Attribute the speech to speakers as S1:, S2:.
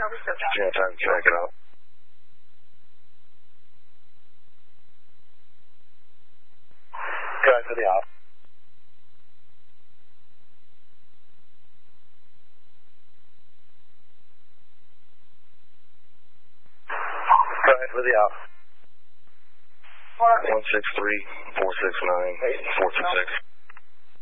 S1: Yeah, time to check it out. Go ahead for the off. Go ahead for the off. 163-469-426.